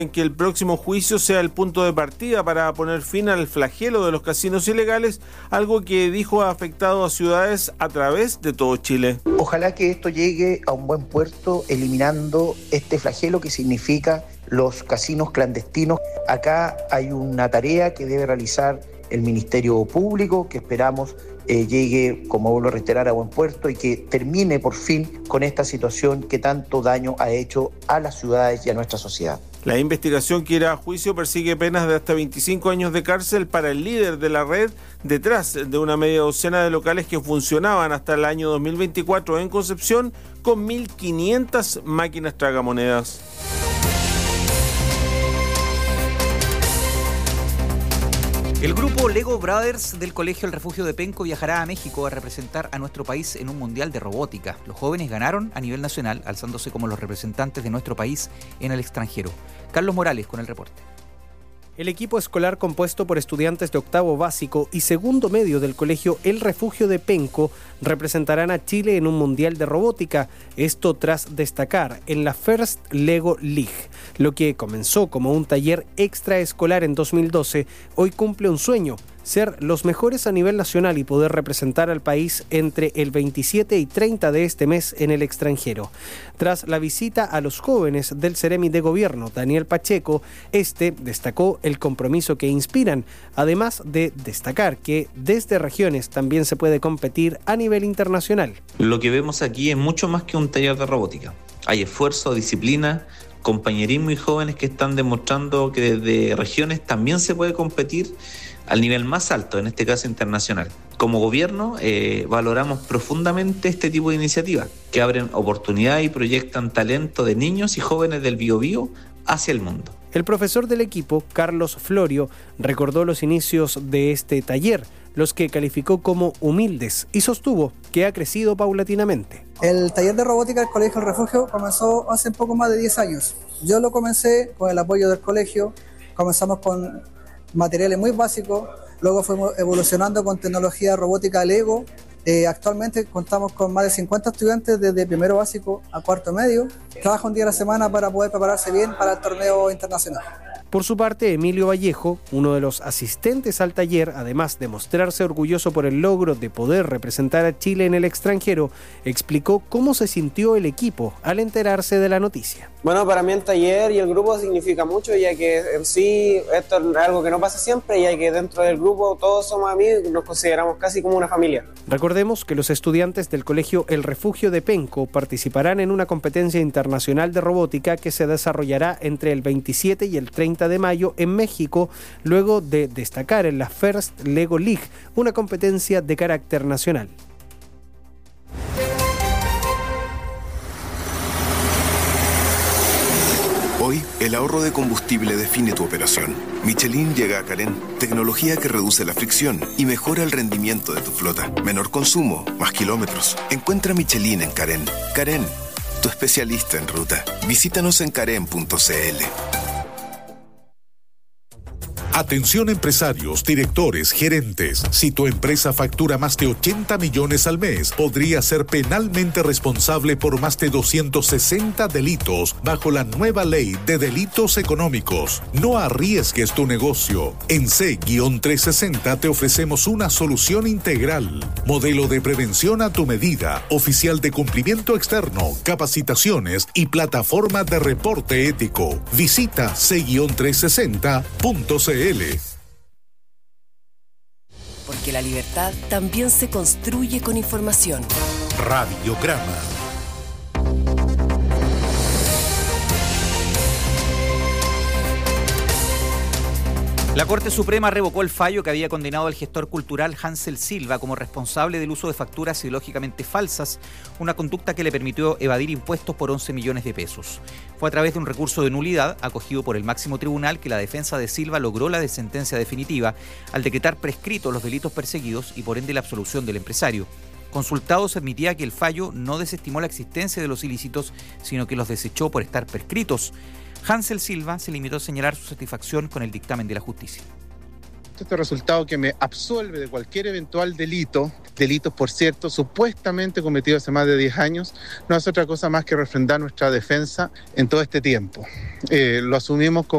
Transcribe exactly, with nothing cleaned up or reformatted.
en que el próximo juicio sea el punto de partida para poner fin al flagelo de los casinos ilegales, algo que dijo ha afectado a ciudades a través de todo Chile. Ojalá que esto llegue a un buen puerto, eliminando este flagelo que significa los casinos clandestinos. Acá hay una tarea que debe realizar el Ministerio Público, que esperamos eh, llegue, como vuelvo a reiterar, a buen puerto y que termine por fin con esta situación que tanto daño ha hecho a las ciudades y a nuestra sociedad. La investigación que irá a juicio persigue penas de hasta veinticinco años de cárcel para el líder de la red detrás de una media docena de locales que funcionaban hasta el año dos mil veinticuatro en Concepción con mil quinientas máquinas tragamonedas. El grupo Lego Brothers del Colegio El Refugio de Penco viajará a México a representar a nuestro país en un mundial de robótica. Los jóvenes ganaron a nivel nacional, alzándose como los representantes de nuestro país en el extranjero. Carlos Morales con el reporte. El equipo escolar, compuesto por estudiantes de octavo básico y segundo medio del colegio El Refugio de Penco, representarán a Chile en un mundial de robótica, esto tras destacar en la First Lego League. Lo que comenzó como un taller extraescolar en dos mil doce, hoy cumple un sueño: ser los mejores a nivel nacional y poder representar al país entre el veintisiete y treinta de este mes en el extranjero. Tras la visita a los jóvenes del Ceremi de Gobierno, Daniel Pacheco, este destacó el compromiso que inspiran, además de destacar que desde regiones también se puede competir a nivel internacional. Lo que vemos aquí es mucho más que un taller de robótica. Hay esfuerzo, disciplina, compañerismo y jóvenes que están demostrando que desde regiones también se puede competir al nivel más alto, en este caso internacional. Como gobierno eh, valoramos profundamente este tipo de iniciativas que abren oportunidades y proyectan talento de niños y jóvenes del Biobío hacia el mundo. El profesor del equipo, Carlos Florio, recordó los inicios de este taller, los que calificó como humildes, y sostuvo que ha crecido paulatinamente. El taller de robótica del Colegio El Refugio comenzó hace un poco más de diez años. Yo lo comencé con el apoyo del colegio, comenzamos con materiales muy básicos, luego fuimos evolucionando con tecnología robótica Lego. Eh, actualmente contamos con más de cincuenta estudiantes desde primero básico a cuarto medio. Trabaja un día a la semana para poder prepararse bien para el torneo internacional. Por su parte, Emilio Vallejo, uno de los asistentes al taller, además de mostrarse orgulloso por el logro de poder representar a Chile en el extranjero, explicó cómo se sintió el equipo al enterarse de la noticia. Bueno, para mí el taller y el grupo significa mucho, ya que en sí esto es algo que no pasa siempre, ya que dentro del grupo todos somos amigos y nos consideramos casi como una familia. Recordemos que los estudiantes del colegio El Refugio de Penco participarán en una competencia internacional de robótica que se desarrollará entre el veintisiete y el treinta de mayo en México, luego de destacar en la First Lego League, una competencia de carácter nacional. Hoy, el ahorro de combustible define tu operación. Michelin llega a Carén, tecnología que reduce la fricción y mejora el rendimiento de tu flota. Menor consumo, más kilómetros. Encuentra Michelin en Carén. Carén, tu especialista en ruta. Visítanos en carén punto c l. Atención empresarios, directores, gerentes. Si tu empresa factura más de ochenta millones al mes, podría ser penalmente responsable por más de doscientos sesenta delitos bajo la nueva ley de delitos económicos. No arriesgues tu negocio. En C trescientos sesenta te ofrecemos una solución integral. Modelo de prevención a tu medida, oficial de cumplimiento externo, capacitaciones y plataforma de reporte ético. Visita C trescientos sesenta punto c l. Porque la libertad también se construye con información. Radiograma. La Corte Suprema revocó el fallo que había condenado al gestor cultural Hansel Silva como responsable del uso de facturas ideológicamente falsas, una conducta que le permitió evadir impuestos por once millones de pesos. Fue a través de un recurso de nulidad acogido por el máximo tribunal que la defensa de Silva logró la sentencia definitiva al decretar prescritos los delitos perseguidos y por ende la absolución del empresario. Consultado, se admitía que el fallo no desestimó la existencia de los ilícitos, sino que los desechó por estar prescritos. Hansel Silva se limitó a señalar su satisfacción con el dictamen de la justicia. visto este resultado que me absuelve de cualquier eventual delito, delitos, por cierto, supuestamente cometidos hace más de diez años, no es otra cosa más que refrendar nuestra defensa en todo este tiempo. Eh, lo asumimos como